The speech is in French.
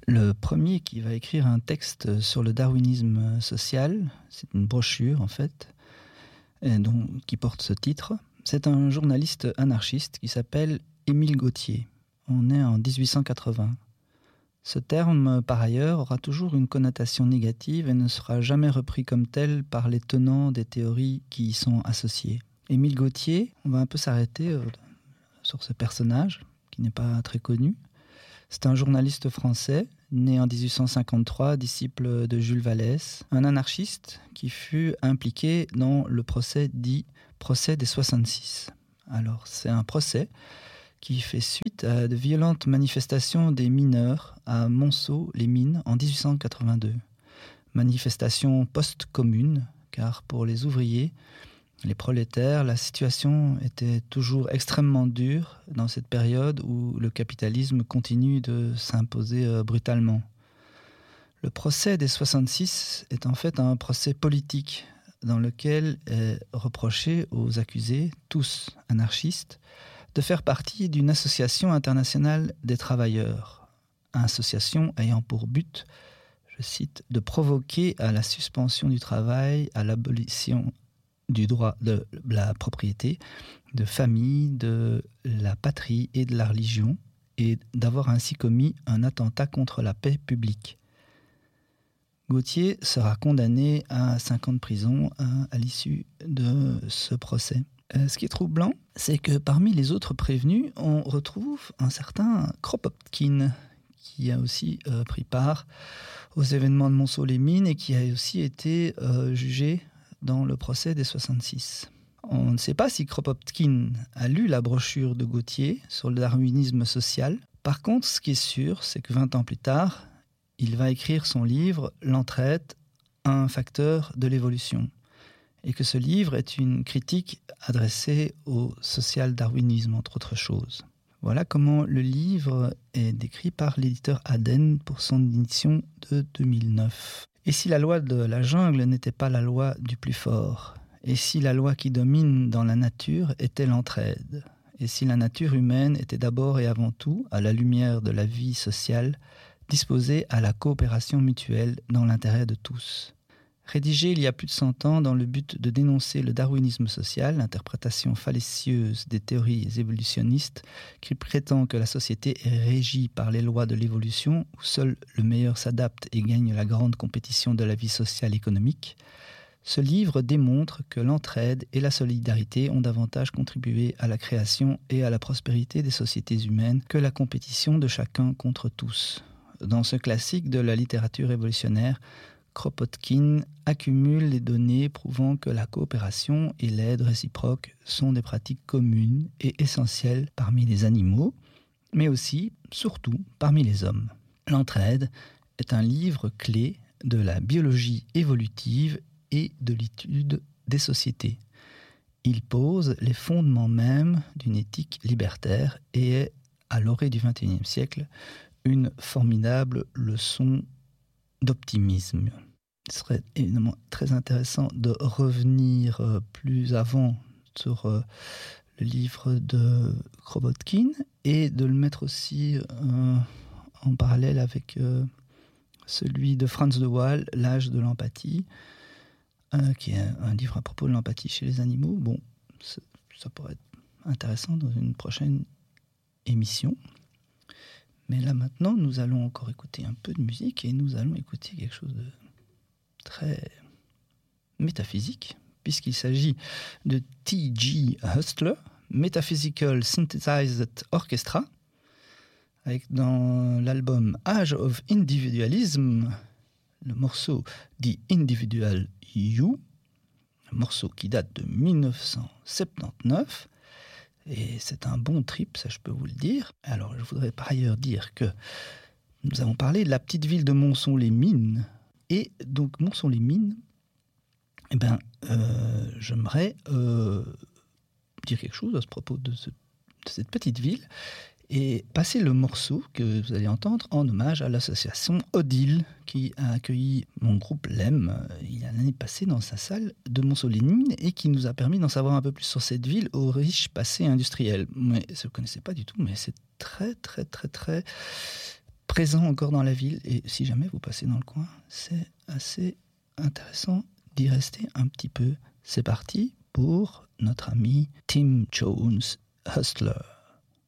Le premier qui va écrire un texte sur le darwinisme social, c'est une brochure en fait, qui porte ce titre. C'est un journaliste anarchiste qui s'appelle Émile Gautier. On est en 1880. Ce terme, par ailleurs, aura toujours une connotation négative et ne sera jamais repris comme tel par les tenants des théories qui y sont associées. Émile Gautier, on va un peu s'arrêter sur ce personnage, qui n'est pas très connu. C'est un journaliste français, né en 1853, disciple de Jules Vallès, un anarchiste qui fut impliqué dans le procès dit « procès des 66 ». Alors, c'est un procès qui fait suite à de violentes manifestations des mineurs à Monceau-les-Mines en 1882. Manifestations post-commune, car pour les ouvriers, les prolétaires, la situation était toujours extrêmement dure dans cette période où le capitalisme continue de s'imposer brutalement. Le procès des 66 est en fait un procès politique dans lequel est reproché aux accusés, tous anarchistes, de faire partie d'une association internationale des travailleurs, association ayant pour but, je cite, de provoquer à la suspension du travail, à l'abolition du droit de la propriété, de famille, de la patrie et de la religion, et d'avoir ainsi commis un attentat contre la paix publique. Gautier sera condamné à 5 ans de prison à l'issue de ce procès. Ce qui est troublant, c'est que parmi les autres prévenus, on retrouve un certain Kropotkin, qui a aussi pris part aux événements de Monceau-les-Mines et qui a aussi été jugé dans le procès des 66. On ne sait pas si Kropotkin a lu la brochure de Gautier sur le darwinisme social. Par contre, ce qui est sûr, c'est que 20 ans plus tard, il va écrire son livre « L'entraide, un facteur de l'évolution ». Et que ce livre est une critique adressée au social-darwinisme, entre autres choses. Voilà comment le livre est décrit par l'éditeur Aden pour son édition de 2009. Et si la loi de la jungle n'était pas la loi du plus fort? Et si la loi qui domine dans la nature était l'entraide? Et si la nature humaine était d'abord et avant tout, à la lumière de la vie sociale, disposée à la coopération mutuelle dans l'intérêt de tous? Rédigé il y a plus de 100 ans dans le but de dénoncer le darwinisme social, l'interprétation fallacieuse des théories évolutionnistes qui prétend que la société est régie par les lois de l'évolution où seul le meilleur s'adapte et gagne la grande compétition de la vie sociale et économique, ce livre démontre que l'entraide et la solidarité ont davantage contribué à la création et à la prospérité des sociétés humaines que la compétition de chacun contre tous. Dans ce classique de la littérature évolutionnaire, Kropotkin accumule les données prouvant que la coopération et l'aide réciproque sont des pratiques communes et essentielles parmi les animaux, mais aussi, surtout, parmi les hommes. L'entraide est un livre clé de la biologie évolutive et de l'étude des sociétés. Il pose les fondements mêmes d'une éthique libertaire et est, à l'orée du XXIe siècle, une formidable leçon d'optimisme. Ce serait évidemment très intéressant de revenir plus avant sur le livre de Kropotkin et de le mettre aussi en parallèle avec celui de Franz de Waal, L'âge de l'empathie, qui est un livre à propos de l'empathie chez les animaux. Bon, ça pourrait être intéressant dans une prochaine émission. Mais là maintenant, nous allons encore écouter un peu de musique et nous allons écouter quelque chose de très métaphysique, puisqu'il s'agit de T.G. Hustler, Metaphysical Synthesized Orchestra, avec dans l'album Age of Individualism, le morceau The Individual You, un morceau qui date de 1979, et c'est un bon trip, ça je peux vous le dire. Alors je voudrais par ailleurs dire que nous avons parlé de la petite ville de Monceau-les-Mines, et donc Monceau-les-Mines, j'aimerais dire quelque chose à ce propos de cette petite ville, et passer le morceau que vous allez entendre en hommage à l'association Odile qui a accueilli mon groupe LEM il y a l'année passée dans sa salle de Monceau-les-Mines et qui nous a permis d'en savoir un peu plus sur cette ville au riche passé industriel. Mais je ne connaissais pas du tout, mais c'est très très très très présent encore dans la ville. Et si jamais vous passez dans le coin, c'est assez intéressant d'y rester un petit peu. C'est parti pour notre ami Tim Jones, Hustler.